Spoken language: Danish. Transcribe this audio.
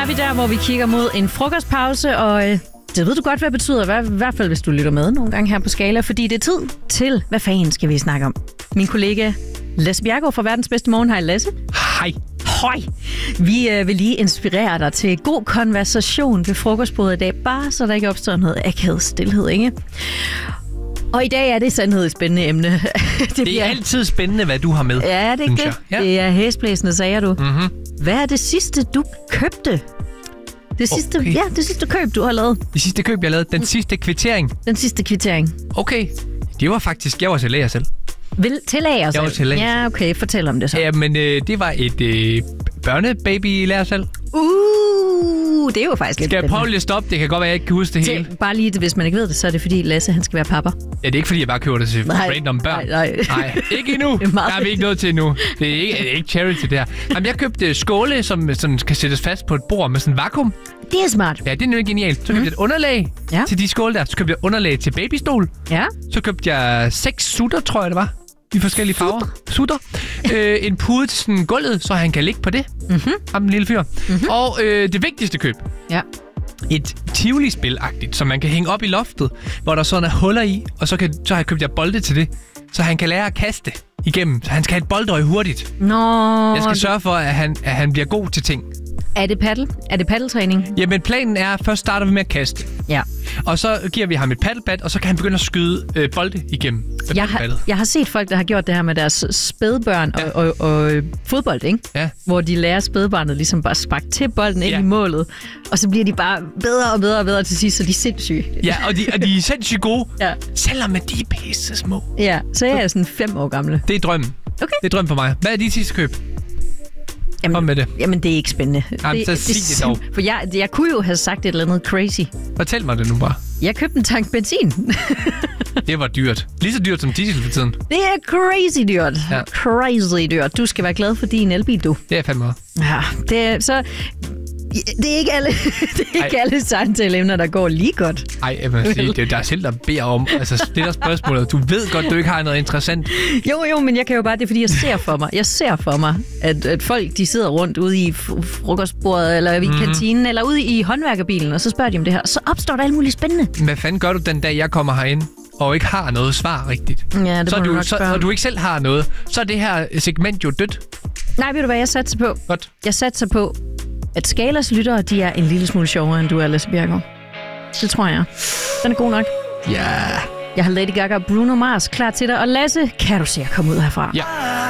er vi der, hvor vi kigger mod en frokostpause, og det ved du godt, hvad det betyder, i hvert fald hvis du lytter med nogle gange her på Skala, fordi det er tid til, hvad fanden skal vi snakke om? Min kollega Lasse Bjerregaard fra Verdens Bedste Morgen. Hej Lasse. Hej. Høj. Vi vil lige inspirere dig til god konversation ved frokostbordet i dag, bare så der ikke opstår noget akavet stilhed, ikke? Og i dag er det sandhed et spændende emne. Det er altid spændende, hvad du har med. Ja, det er ikke det. Ja. Det er hæsblæsende, sagde du. Mm-hmm. Hvad er det sidste, du købte? Det sidste køb, du har lavet. Det sidste køb, jeg lavede. Den sidste kvittering. Den sidste kvittering. Okay. Det var faktisk... Jeg var til læger selv. Til læger selv? Jeg var til læger. Ja, okay. Fortæl om det så. Ja, men det var et børnebaby-lærer selv. Det er jo faktisk lidt. Skal jeg prøve at liste op? Det kan godt være, jeg ikke kan huske det hele. Bare lige, hvis man ikke ved det, så er det fordi Lasse, han skal være pappa. Ja, det er ikke fordi, jeg bare køber det til random børn. Nej, ikke endnu. Der er vi ikke nået til endnu. Det er ikke charity, det her. Jamen, jeg købte skåle, som sådan kan sættes fast på et bord med sådan en vakuum. Det er smart. Ja, det er nemlig genialt. Så købte jeg et underlag til de skåle der. Så købte jeg underlag til babystol. Ja. Så købte jeg 6 sutter, tror jeg det var. I forskellige farver. Sutter. En pude til sådan gulvet, så han kan ligge på det. Ham den lille fyr. Og det vigtigste køb. Ja. Et Tivoli-spil-agtigt, som man kan hænge op i loftet, hvor der sådan er huller i, og så har jeg købt bolde til det, så han kan lære at kaste igennem. Så han skal have et boldøje hurtigt. Jeg skal sørge for, at han bliver god til ting. Er det paddle? Er det paddeltræning? Jamen, planen er, først starter vi med at kaste. Ja. Og så giver vi ham et paddelbat, og så kan han begynde at skyde bolde igennem. Jeg har set folk, der har gjort det her med deres spædbørn og fodbold, ikke? Ja. Hvor de lærer spædbarnet ligesom bare sparke til bolden ind i målet, og så bliver de bare bedre og bedre og bedre til sidst, så de er sindssyge. Ja, og de er sindssygt gode, selvom de er pisse små. Ja, så jeg er sådan 5 år gammel. Det er drømmen. Okay. Det er drømmen for mig. Hvad er dit sidste køb? Kom med det. Jamen, det er ikke spændende. Jamen, så sig det dog. For jeg kunne jo have sagt et eller andet crazy. Fortæl mig det nu bare. Jeg købte en tank benzin. Det var dyrt. Lige så dyrt som diesel for tiden. Det er crazy dyrt. Ja. Crazy dyrt. Du skal være glad for din elbil, du. Det er fandme. Ja, det er ikke alle samtaleemner, der går lige godt. Nej, jeg vil sige, det er dig selv, der beder om. Altså, stiller spørgsmålet. Du ved godt, du ikke har noget interessant. Jo, men jeg kan jo bare... Det er, fordi jeg ser for mig, at folk, de sidder rundt ude i frokostbordet, eller i kantinen, eller ude i håndværkerbilen, og så spørger de om det her. Så opstår der alt muligt spændende. Hvad fanden gør du den dag, jeg kommer herind, og ikke har noget svar rigtigt? Ja, og du ikke selv har noget, så er det her segment jo dødt. Nej, ved du hvad jeg satser på? Godt. Jeg satser på, at Skalas lyttere, de er en lille smule sjovere, end du er, Lasse Bjerregaard. Det tror jeg. Den er god nok. Ja. Jeg har Lady Gaga og Bruno Mars klar til dig. Og Lasse, kan du se at komme ud herfra? Ja.